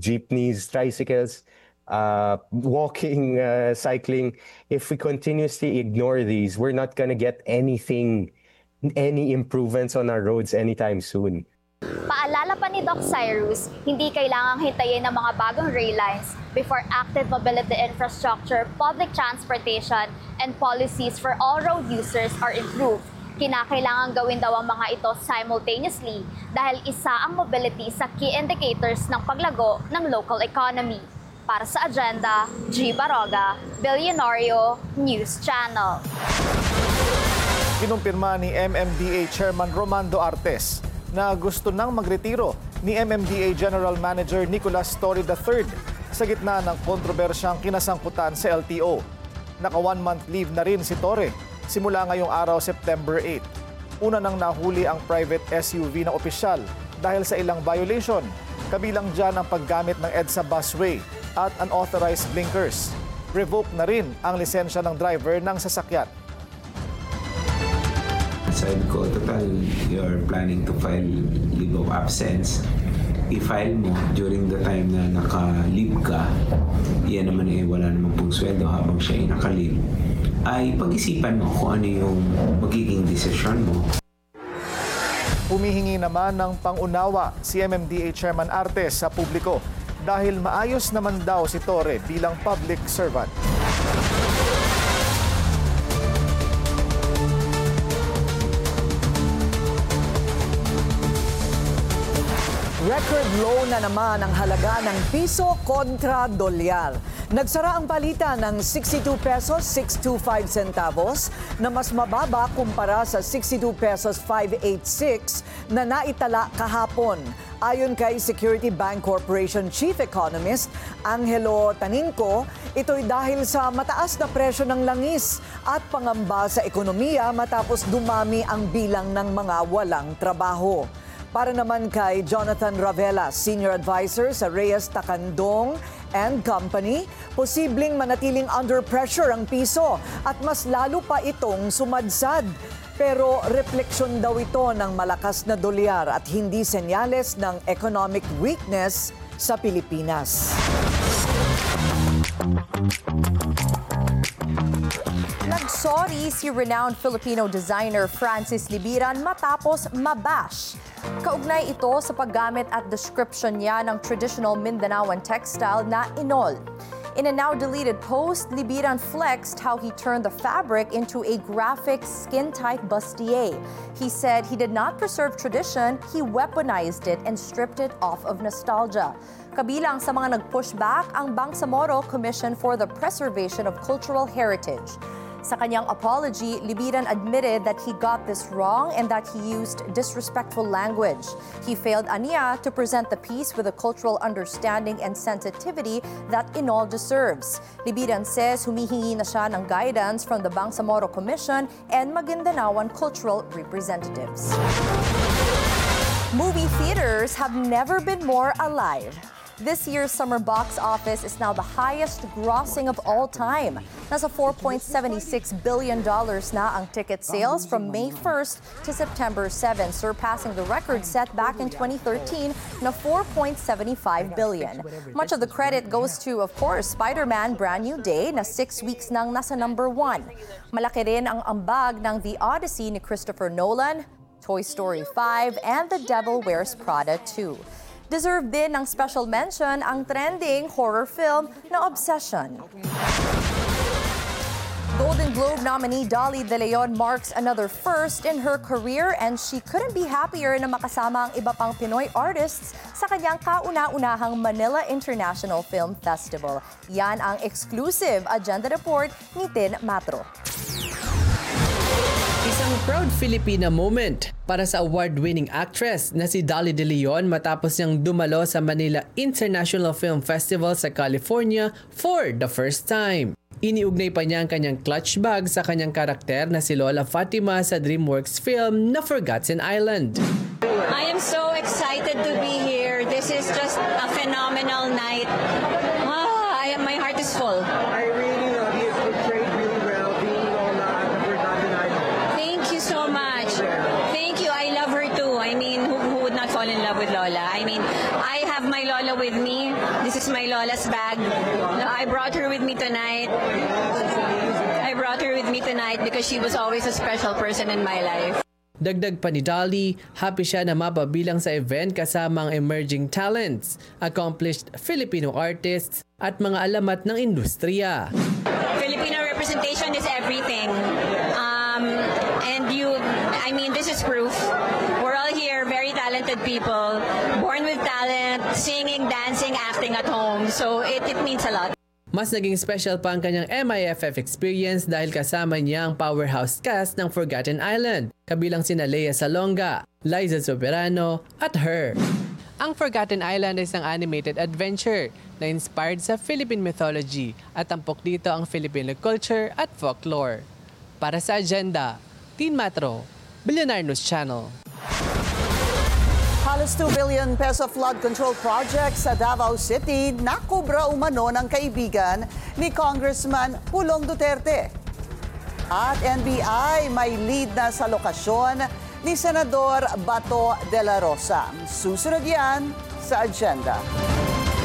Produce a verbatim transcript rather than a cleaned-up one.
jeepneys, tricycles, uh, walking, uh, cycling. If we continuously ignore these, we're not going to get anything, any improvements on our roads anytime soon. Paalala pa ni Doc Cyrus, hindi kailangang hintayin ng mga bagong rail lines before active mobility infrastructure, public transportation, and policies for all road users are improved. Kinakailangan gawin daw ang mga ito simultaneously dahil isa ang mobility sa key indicators ng paglago ng local economy. Para sa Agenda, G. Baroga, Billionario News Channel. Kinumpirma ni M M D A Chairman Romando Artes na gusto nang magretiro ni M M D A General Manager Nicolas Torre the third sa gitna ng kontrobersyang kinasangkutan sa L T O. Naka one-month leave na rin si Torre simula ngayong araw September eighth. Una nang nahuli ang private S U V na opisyal dahil sa ilang violation, kabilang dyan ang paggamit ng EDSA busway at unauthorized blinkers. Revoke na rin ang lisensya ng driver ng sasakyan. Sabi ko, total, you're planning to file leave of absence. I-file mo during the time na naka-leave ka, yan naman eh, wala naman pong sweldo habang siya ay naka-leave, ay pag-isipan mo kung ano yung magiging desisyon mo. Humihingi naman ng pangunawa si M M D A Chairman Artes sa publiko dahil maayos naman daw si Torre bilang public servant. Record low na naman ang halaga ng piso kontra dolyar. Nagsara ang palitan ng sixty-two pesos six twenty-five centavos na mas mababa kumpara sa sixty-two pesos five eighty-six na naitala kahapon. Ayon kay Security Bank Corporation Chief Economist Angelo Taninco, ito'y dahil sa mataas na presyo ng langis at pangamba sa ekonomiya matapos dumami ang bilang ng mga walang trabaho. Para naman kay Jonathan Ravela, Senior Advisor sa Reyes Takandong and Company, posibleng manatiling under pressure ang piso at mas lalo pa itong sumadsad. Pero refleksyon daw ito ng malakas na dolyar at hindi senyales ng economic weakness sa Pilipinas. Nagsorry si renowned Filipino designer Francis Libiran matapos mabash. Kaugnay ito sa paggamit at description niya ng traditional Mindanaoan textile na inol. In a now-deleted post, Libiran flexed how he turned the fabric into a graphic skin-tight bustier. He said he did not preserve tradition, he weaponized it and stripped it off of nostalgia. Kabilang sa mga nag-push back ang Bangsamoro Commission for the Preservation of Cultural Heritage. Sa kanyang apology, Libiran admitted that he got this wrong and that he used disrespectful language. He failed aniya to present the piece with a cultural understanding and sensitivity that inol deserves. Libiran says humihingi na siya ng guidance from the Bangsamoro Commission and Maguindanaoan cultural representatives. Movie theaters have never been more alive. This year's summer box office is now the highest grossing of all time. Nasa four point seven six billion dollars na ang ticket sales from May first to September seventh, surpassing the record set back in twenty thirteen na four point seven five billion dollars. Much of the credit goes to, of course, Spider-Man Brand New Day na six weeks nang nasa number one. Malaki rin ang ambag ng The Odyssey ni Christopher Nolan, Toy Story five, and The Devil Wears Prada two. Deserved din ng special mention ang trending horror film na Obsession. Golden Globe nominee Dolly De Leon marks another first in her career and she couldn't be happier na makasama ang iba pang Pinoy artists sa kanyang kauna-unahang Manila International Film Festival. Yan ang exclusive agenda report ni Tin Matro. Isang proud Filipina moment para sa award-winning actress na si Dolly De Leon matapos niyang dumalo sa Manila International Film Festival sa California for the first time. Iniugnay pa niya ang kanyang clutch bag sa kanyang karakter na si Lola Fatima sa DreamWorks film na Forgotten Island. I am so excited to be here. This is just a phenomenal night. Ah, I am, my heart is full. I really love you. It's portrayed really well, being Lola at the Forgotten Island. Thank you so much. Thank you. I love her too. I mean, who, who would not fall in love with Lola? I mean, I have my Lola with me. This is my Lola's bag. No, I brought her with me tonight. I brought her with me tonight because she was always a special person in my life. Dagdag pa ni Dolly, happy siya na mapabilang sa event kasama ang emerging talents, accomplished Filipino artists at mga alamat ng industriya. Filipino representation is everything. Um, and you, I mean, this is proof. We're all here, very talented people, born with talent, singing, dancing, acting at home. So it, it means a lot. Mas naging special pa ang kanyang M I F F experience dahil kasama niya ang powerhouse cast ng Forgotten Island, kabilang sina Lea Salonga, Liza Soberano at Her. Ang Forgotten Island is ang animated adventure na inspired sa Philippine mythology at tampok dito ang Filipino culture at folklore. Para sa Agenda, Teen Matro, Billionaire News Channel. Halos two billion peso flood control project sa Davao City nakubra umano ng kaibigan ni Congressman Pulong Duterte. At N B I may lead na sa lokasyon ni Senador Bato de la Rosa. Susunod yan sa Agenda.